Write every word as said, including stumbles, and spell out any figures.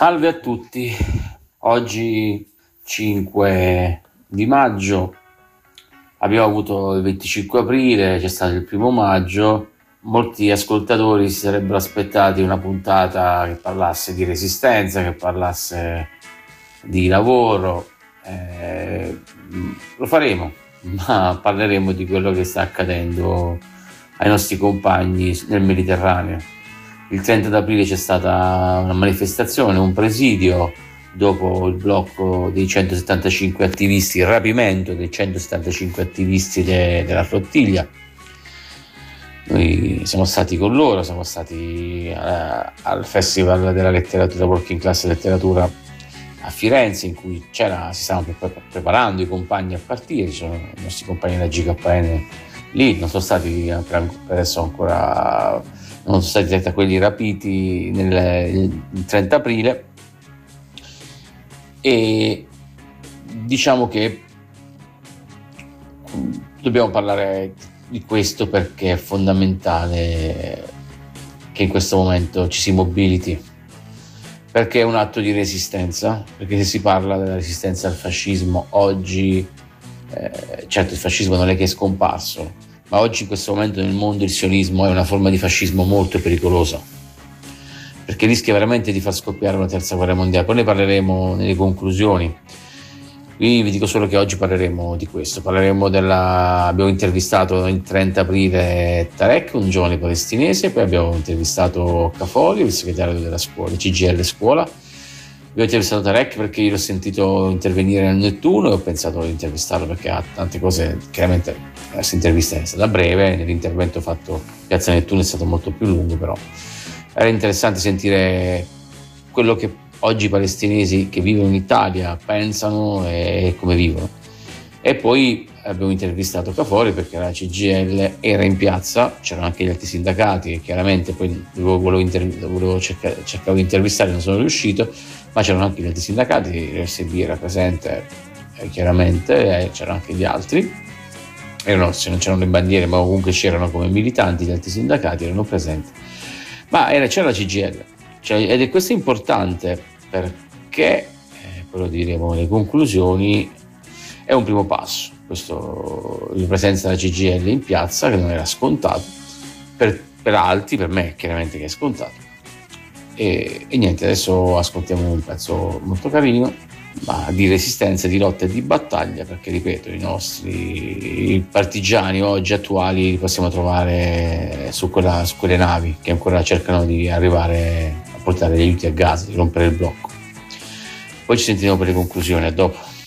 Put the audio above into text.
Salve a tutti, oggi cinque di maggio, abbiamo avuto il venticinque aprile, c'è stato il primo maggio, molti ascoltatori si sarebbero aspettati una puntata che parlasse di resistenza, che parlasse di lavoro, eh, lo faremo, ma parleremo di quello che sta accadendo ai nostri compagni nel Mediterraneo. Il trenta d'aprile c'è stata una manifestazione, un presidio dopo il blocco dei centosettantacinque attivisti, il rapimento dei centosettantacinque attivisti de- della flottiglia. Noi siamo stati con loro, siamo stati eh, al Festival della Letteratura, Working Class Letteratura a Firenze, in cui c'era, si stavano pre- preparando i compagni a partire, ci sono i nostri compagni della G K N lì, non sono stati per adesso ancora, non sono stati tra quelli rapiti nel, il trenta aprile, e diciamo che dobbiamo parlare di questo perché è fondamentale che in questo momento ci si mobiliti, perché è un atto di resistenza, perché se si parla della resistenza al fascismo oggi, eh, certo il fascismo non è che è scomparso, ma oggi in questo momento nel mondo il sionismo è una forma di fascismo molto pericolosa, perché rischia veramente di far scoppiare una terza guerra mondiale. Poi ne parleremo nelle conclusioni. Qui vi dico solo che oggi parleremo di questo, parleremo della, abbiamo intervistato il trenta aprile Tarek, un giovane palestinese, poi abbiamo intervistato Caforio, il segretario della scuola, C G I L scuola. Abbiamo intervistato Tarek perché io l'ho sentito intervenire nel Nettuno e ho pensato di intervistarlo perché ha tante cose. Chiaramente questa intervista è stata breve, l'intervento fatto a Piazza Nettuno è stato molto più lungo, però era interessante sentire quello che oggi i palestinesi che vivono in Italia pensano e come vivono. E poi abbiamo intervistato Caforio perché la C G I L era in piazza, c'erano anche gli altri sindacati e chiaramente poi volevo, interv- volevo cercare, cercavo di intervistare, non sono riuscito, ma c'erano anche gli altri sindacati, l'R S B era presente eh, chiaramente, eh, c'erano anche gli altri, erano, se non c'erano le bandiere ma comunque c'erano come militanti, gli altri sindacati erano presenti, ma era, c'era la C G I L, cioè, ed è questo importante perché, eh, poi lo diremo nelle conclusioni, è un primo passo, questo, la presenza della C G I L in piazza, che non era scontato, per, per altri, per me chiaramente che è scontato. E, e niente, adesso ascoltiamo un pezzo molto carino, ma di resistenza, di lotta e di battaglia, perché ripeto, i nostri i partigiani oggi attuali li possiamo trovare su, quella, su quelle navi che ancora cercano di arrivare a portare gli aiuti a Gaza, di rompere il blocco. Poi ci sentiremo per le conclusioni, a dopo.